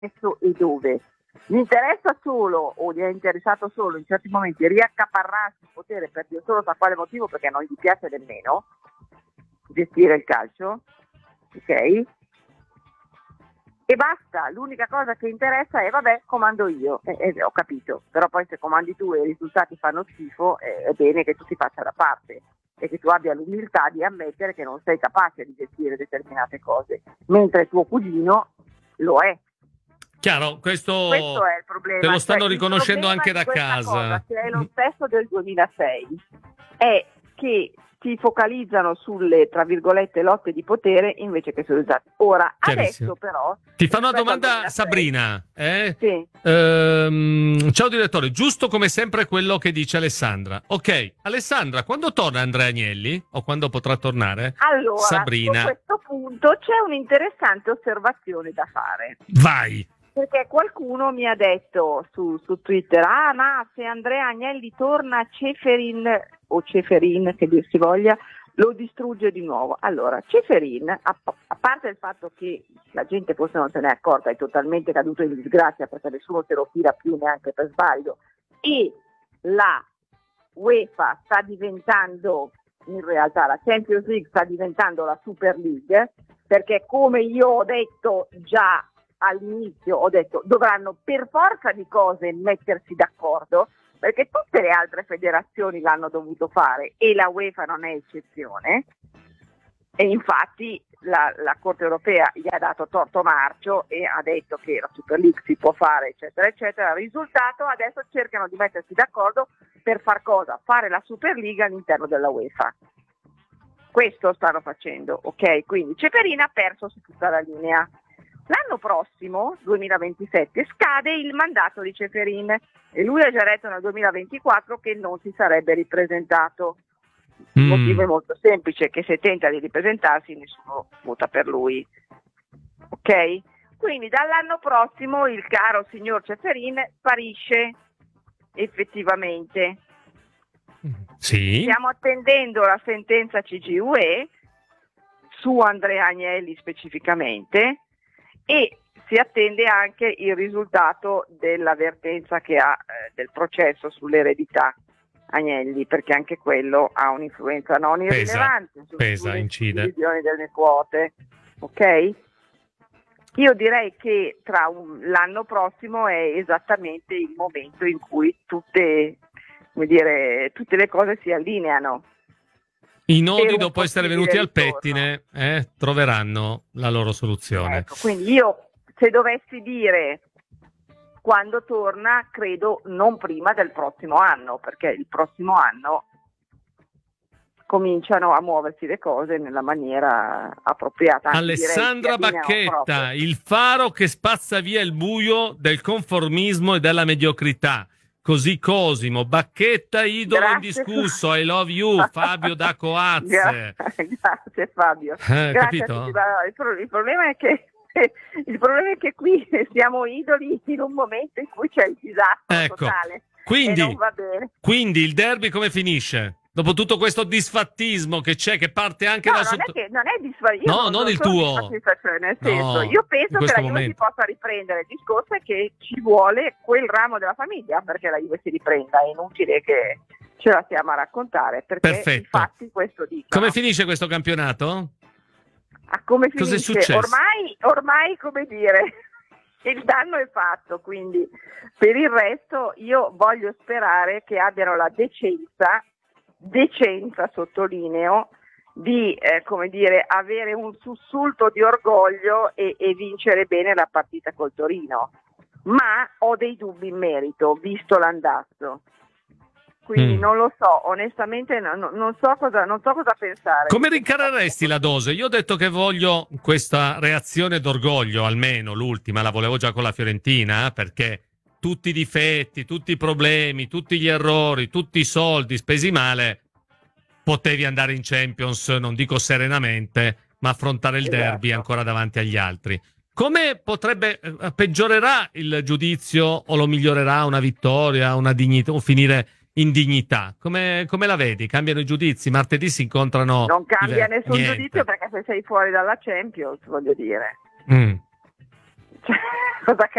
adesso e dove. Gli interessa solo, o gli è interessato solo in certi momenti, riaccaparrarsi il potere per Dio solo sa quale motivo, perché non gli piace nemmeno gestire il calcio, ok? E basta, l'unica cosa che interessa è vabbè, comando io, ho capito, però poi se comandi tu e i risultati fanno schifo, è bene che tu ti faccia da parte e che tu abbia l'umiltà di ammettere che non sei capace di gestire determinate cose, mentre tuo cugino lo è. Chiaro, questo è il problema. Te lo stanno Cioè, riconoscendo anche da questa casa. Cosa, che è lo stesso del 2006, è che si focalizzano sulle, tra virgolette, lotte di potere invece che sui risultati. Ora, adesso però... Ti fanno una domanda, Sabrina. Sì. Ciao direttore, giusto come sempre quello che dice Alessandra. Ok, Alessandra, quando torna Andrea Agnelli? O quando potrà tornare? Allora, Sabrina. su questo punto c'è un'interessante osservazione da fare. Vai! Perché qualcuno mi ha detto su Twitter, ma se Andrea Agnelli torna, Ceferin, o Ceferin che dir si voglia, lo distrugge di nuovo. Allora, Ceferin, a parte il fatto che la gente forse non se ne è accorta, è totalmente caduto in disgrazia perché nessuno se lo fila più neanche per sbaglio, e la UEFA sta diventando, in realtà la Champions League sta diventando la Super League, perché come io ho detto già all'inizio, ho detto dovranno per forza di cose mettersi d'accordo, perché tutte le altre federazioni l'hanno dovuto fare e la UEFA non è eccezione, e infatti la Corte Europea gli ha dato torto marcio e ha detto che la Super League si può fare, eccetera eccetera. Risultato, adesso cercano di mettersi d'accordo per far cosa? Fare la Super League all'interno della UEFA. Questo stanno facendo, ok? Quindi Ceferin ha perso su tutta la linea. L'anno prossimo, 2027, scade il mandato di Ceferin e lui ha già detto nel 2024 che non si sarebbe ripresentato. Il motivo è molto semplice, che se tenta di ripresentarsi nessuno vota per lui. Ok? Quindi dall'anno prossimo il caro signor Ceferin sparisce effettivamente. Sì. Stiamo attendendo la sentenza CGUE su Andrea Agnelli specificamente, e si attende anche il risultato dell'avvertenza che ha del processo sull'eredità Agnelli, perché anche quello ha un'influenza non irrilevante sulle decisioni delle quote. Ok? Io direi che l'anno prossimo è esattamente il momento in cui tutte le cose si allineano. I nodi, dopo essere venuti al pettine, troveranno la loro soluzione. Ecco, quindi io, se dovessi dire quando torna, credo non prima del prossimo anno, perché il prossimo anno cominciano a muoversi le cose nella maniera appropriata. Alessandra Bacchetta, il faro che spazza via il buio del conformismo e della mediocrità. Così Cosimo, Bacchetta, idolo indiscusso, I love you, Fabio da Coazze. Grazie Fabio. Grazie Capito? Il problema è che qui siamo idoli in un momento in cui c'è il disastro totale. Quindi, e non va bene. Quindi il derby come finisce? Dopo tutto questo disfattismo che c'è, che parte anche da sotto... non è disfattismo. No, non il tuo. Nel senso, io penso che la Juve si possa riprendere. Il discorso è che ci vuole quel ramo della famiglia perché la Juve si riprenda. È inutile che ce la stiamo a raccontare, perché infatti questo dicono. Come finisce questo campionato? Come finisce? Cos'è successo? Ormai, come dire, il danno è fatto, quindi per il resto io voglio sperare che abbiano la decenza sottolineo, di avere un sussulto di orgoglio e vincere bene la partita col Torino, ma ho dei dubbi in merito, visto l'andazzo. Quindi non lo so, onestamente non so cosa pensare. Come rincareresti la dose? Io ho detto che voglio questa reazione d'orgoglio, almeno l'ultima, la volevo già con la Fiorentina, perché tutti i difetti, tutti i problemi, tutti gli errori, tutti i soldi spesi male, potevi andare in Champions, non dico serenamente, ma affrontare il derby ancora davanti agli altri. Come peggiorerà il giudizio o lo migliorerà una vittoria, una dignità, o finire in dignità? Come la vedi? Cambiano i giudizi? Martedì si incontrano... Non cambia nessun giudizio, perché se sei fuori dalla Champions, voglio dire. Cioè, cosa